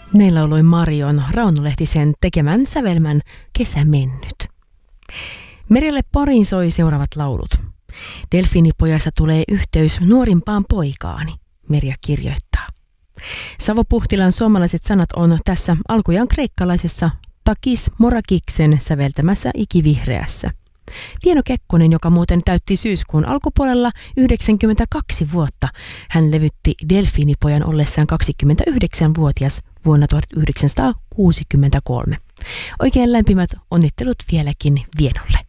Ne lauloi Marion Rauno-Lehtisen tekemän sävelmän Kesä mennyt. Merjalle pariin soi seuraavat laulut. Delfiinipojassa tulee yhteys nuorimpaan poikaani, Merja kirjoittaa. Savo Puhtilan suomalaiset sanat on tässä alkujaan kreikkalaisessa Takis Morakiksen säveltämässä Ikivihreässä. Lieno Kekkonen, joka muuten täytti syyskuun alkupuolella 92 vuotta. Hän levytti Delfiinipojan ollessaan 29-vuotias vuonna 1963. Oikein lämpimät onnittelut vieläkin Vienolle.